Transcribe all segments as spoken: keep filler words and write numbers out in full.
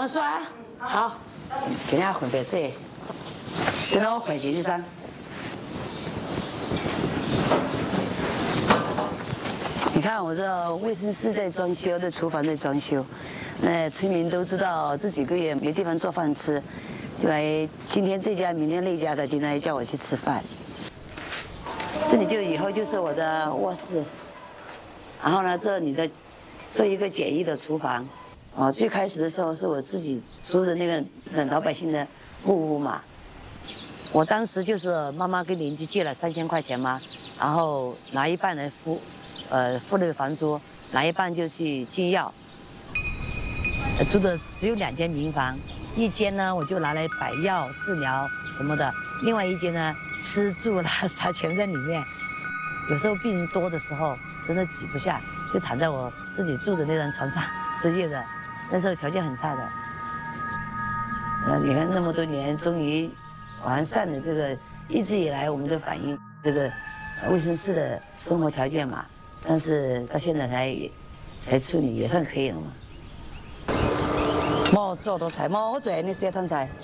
我说啊，好，给人家混白菜，给我换件衣裳。你看我这卫生室在装修，这厨房在装修，那村民都知道这几个月没地方做饭吃，就来今天这家，明天那家的，经常叫我去吃饭。这里就以后就是我的卧室，然后呢，这里的做一个简易的厨房。哦，最开始的时候是我自己租的那个老百姓的木屋嘛，我当时就是妈妈跟邻居借了三千块钱嘛，然后拿一半来付，呃，付那个房租，拿一半就去进药。租的只有两间民房，一间呢我就拿来摆药治疗什么的，另外一间呢吃住拉撒全在里面。有时候病人多的时候，真的挤不下，就躺在我自己住的那张床上失业的。那时候条件很差的，呃，你看那么多年，终于完善了这个一直以来我们的反映这个卫生室的生活条件嘛，但是到现在才才处理也算可以了嘛。我做道菜嘛，我最爱的酸汤菜。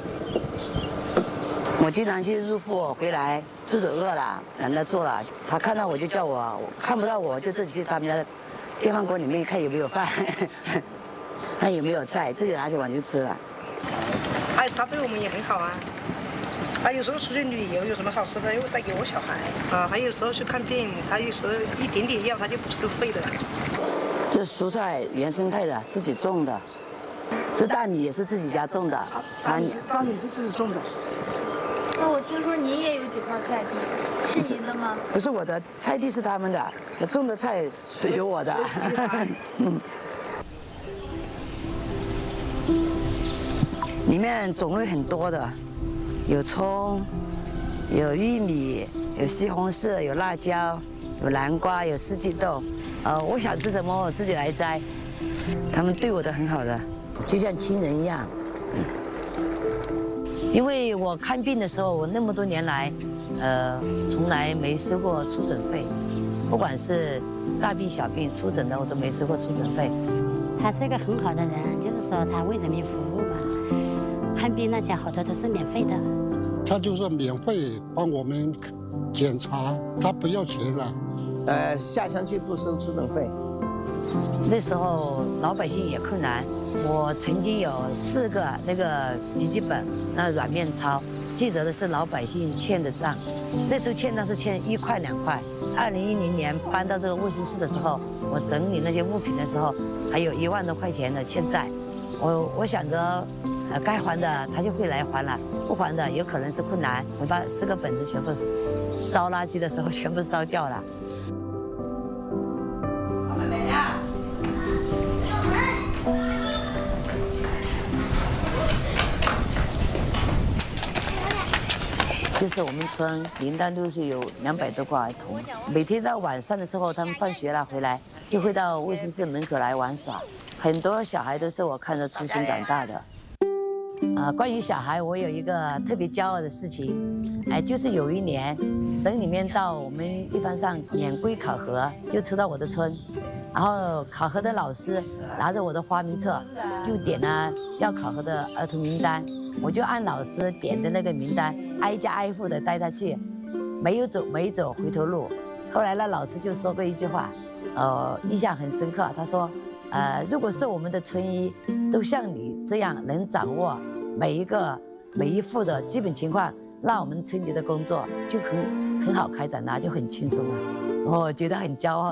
我经常去入户回来，肚子饿了，懒得做了，他看到我就叫我，看不到我就自己去他们家电饭锅里面看有没有饭。他有没有菜，自己拿起碗就吃了。 他他对我们也很好啊。他有时候出去旅游，有什么好吃的又带给我小孩啊。他有时候去看病，他有时候一点点药他就不收费的。 这蔬菜原生态的，自己种的。这大米也是自己家种的。 大米大米是自己种的。 那我听说您也有几块菜地，是您的吗？ 不是我的，菜地是他们的，种的菜属于我的。嗯。里面种类很多的，有葱，有玉米，有西红柿，有辣椒，有南瓜，有四季豆。呃，我想吃什么我自己来摘，他们对我都很好的，就像亲人一样。因为我看病的时候，我那么多年来，呃，从来没收过出诊费，不管是大病小病出诊的，我都没收过出诊费。 他是一个很好的人，就是说他为人民服务嘛。看病那些好多都是免费的， 他就是免费帮我们检查，他不要钱的。 呃，下乡去不收出诊费。 那时候老百姓也困难，我曾经有四个那个笔记本，那软面钞，记得的是老百姓欠的账。那时候欠账是欠一块两块。二零一零年搬到这个卫生室的时候，我整理那些物品的时候，还有一万多块钱的欠债。我我想着。呃，该还的他就会来还了，不还的有可能是困难。我把四个本子全部烧垃圾的时候全部烧掉了。就是我们村林丹路是有两百多个儿童，每天到晚上的时候，他们放学了回来，就会到卫生室门口来玩耍。很多小孩都是我看着出生长大的。啊，关于小孩，我有一个特别骄傲的事情，哎，就是有一年，省里面到我们地方上免规考核，就抽到我的村，然后考核的老师拿着我的花名册，就点了要考核的儿童名单，我就按老师点的那个名单，挨家挨户的带他去，没有走没走回头路。后来那老师就说过一句话，呃，印象很深刻，他说，呃，如果是我们的村医都像你这样能掌握每一个每一户的基本情况，那我们春节的工作就很很好开展了，就很轻松了。我觉得很骄傲。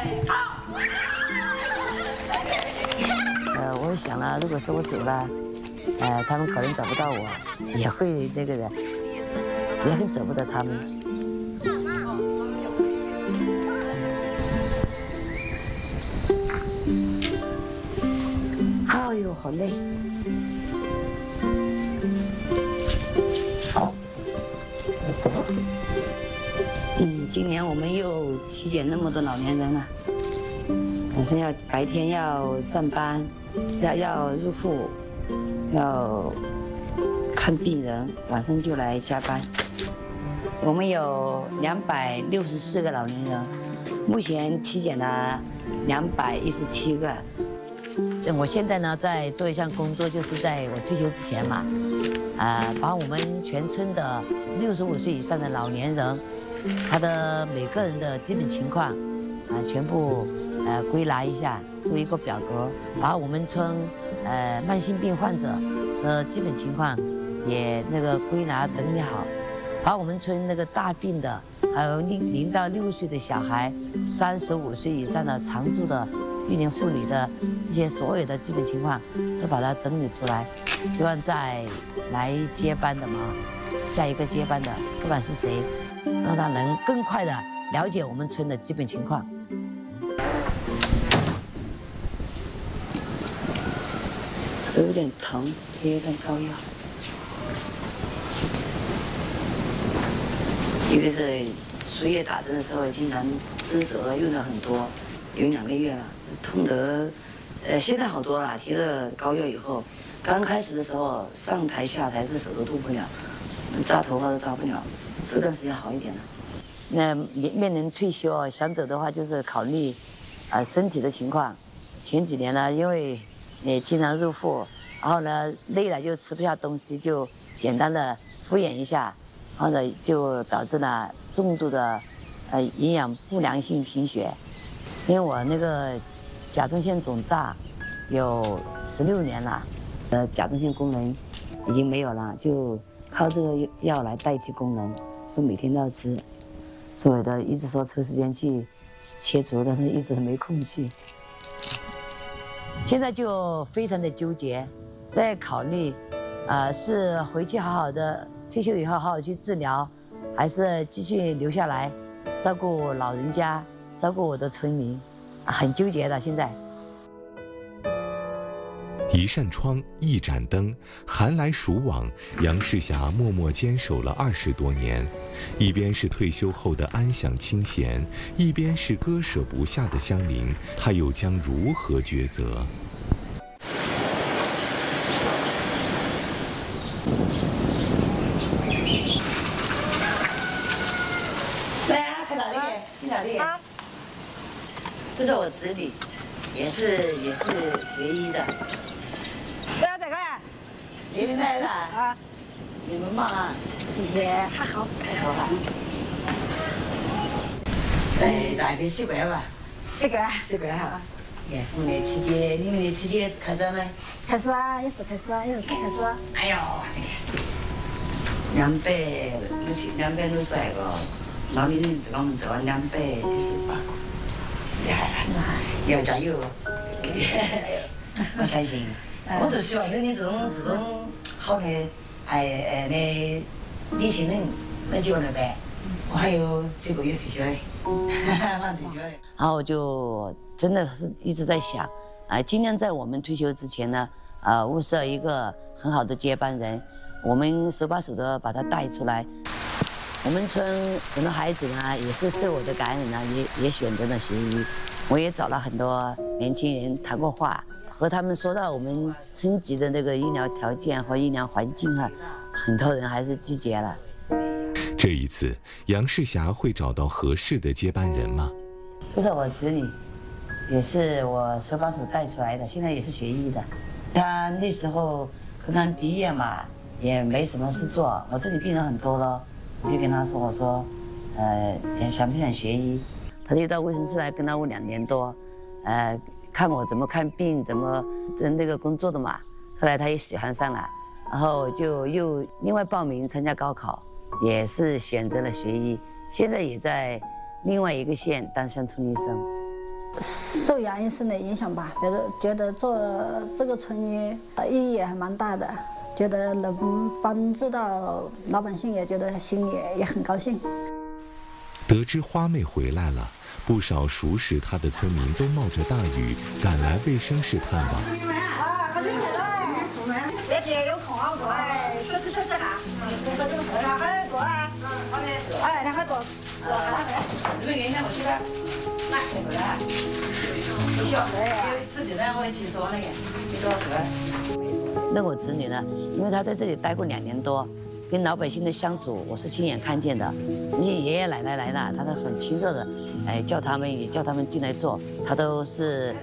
呃，我想了，如果说我走了，呃，他们可能找不到我，也会那个的，也很舍不得他们。哎呦，好累。嗯，今年我们又体检那么多老年人了，反正要白天要上班，要要入户，要看病人，晚上就来加班。我们有两百六十四个老年人，目前体检了两百一十七个。 我现在呢，在做一项工作，就是在我退休之前嘛，啊、呃，把我们全村的六十五岁以上的老年人，他的每个人的基本情况，啊、呃，全部呃归纳一下，做一个表格，把我们村呃慢性病患者的基本情况也那个归纳整理好，把我们村那个大病的，还有零零到六岁的小孩，三十五岁以上的常住的育龄妇女的这些所有的基本情况，都把它整理出来，希望再来接班的嘛，下一个接班的不管是谁，让他能更快的了解我们村的基本情况。手有点疼，贴上膏药。一个是输液打针的时候，经常针舌用的很多，有两个月了，痛得，呃，现在好多了。贴了膏药以后，刚开始的时候上台下台这手都动不了，扎头发都扎不了，这段时间好一点了。那面面临退休啊，想走的话就是考虑，啊、呃、身体的情况。前几年呢，因为也经常入户，然后呢累了就吃不下东西，就简单的敷衍一下。然后呢，就导致了重度的，呃，营养不良性贫血。因为我那个甲状腺肿大，有十六年了，呃，甲状腺功能已经没有了，就靠这个药来代替功能，说每天都要吃。所以的一直说抽时间去切除，但是一直没空去。现在就非常的纠结，在考虑，啊、呃，是回去好好的。退休以后好好去治疗，还是继续留下来照顾老人家，照顾我的村民，很纠结的现在。 一扇窗，一盏灯，寒来暑往，杨世霞默默坚守了二十多年，一边是退休后的安享清闲，一边是割舍不下的乡邻，她又将如何抉择？ 啊，这是我侄女，也是也是学医的。 不要这个呀？ 你们来了啊？ 你们忙啊？ 也还好， 还好吧。哎，在一边习惯吧？ 习惯， 习惯哈。哎，我们的体检，你们的体检开始了没？ 开始啊，也是开始啊，也是才开始啊。 哎呦，你看，两百六十，两百六十二个。老年人这个我们做了两百一十八个，厉害了，要加油！我相信，我就希望有你这种这种好的哎哎的年轻人能接我来办，我还有几个月退休嘞，马上退休嘞。然后我就真的是一直在想，啊，尽量在我们退休之前呢，啊，物色一个很好的接班人，我们手把手的把他带出来。我们村很多孩子呢，也是受我的感染呢，也也选择了学医。我也找了很多年轻人谈过话，和他们说到我们村级的那个医疗条件和医疗环境哈，很多人还是拒绝了。 这一次，杨世霞会找到合适的接班人吗？ 这是我侄女，也是我手把手带出来的，现在也是学医的。她那时候刚刚毕业嘛，也没什么事做，我这里病人很多咯。我就跟他说，我说，呃，想不想学医？他就到卫生室来跟了我两年多，呃，看我怎么看病，怎么这那个工作的嘛。后来他也喜欢上了，然后就又另外报名参加高考，也是选择了学医。现在也在另外一个县当乡村医生。 受杨医生的影响吧，觉得觉得做这个村医意义也还蛮大的。觉得能帮助到老百姓，也觉得心里也很高兴。 得知花妹回来了，不少熟识她的村民都冒着大雨赶来卫生室探望。 啊，好久没来，那天有空啊，我过来休息休息哈。好久没来，还坐啊？好的。哎，那还坐坐哈呗。你们给你我去吧。来，过来。你笑死呀！自己在我去说那个，你说是吧？ 那我侄女呢？因为她在这里待过两年多，跟老百姓的相处，我是亲眼看见的。那些爷爷奶奶来了，她都很亲热的，哎，叫他们也叫他们进来坐，她都是